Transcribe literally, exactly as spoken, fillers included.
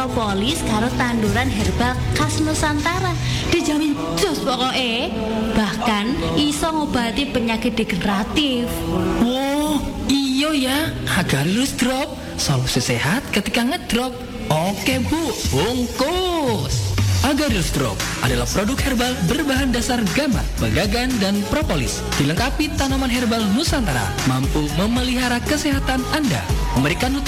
propolis karo tanduran herbal khas Nusantara. Dijamin jos pokoke. Bahkan iso ngobati penyakit degeneratif. Oh, iya ya. Agarus drop, solusi sehat ketika ngedrop. Oke Bu, bungkus. Agarus Drop adalah produk herbal berbahan dasar gamba, bagagan, dan propolis. Dilengkapi tanaman herbal Nusantara, mampu memelihara kesehatan Anda, memberikan nutrisi